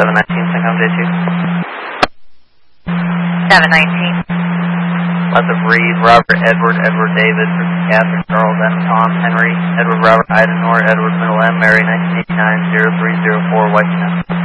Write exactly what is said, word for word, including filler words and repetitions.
seven nineteen, San Juan J two. seven nineteen. Lots of Reed, Robert, Edward, Edward, David, Catherine, Charles, M, Tom, Henry, Edward, Robert, Ida, Nora, Edward, Middle M, Mary, nineteen eighty-nine, zero three zero four, White House.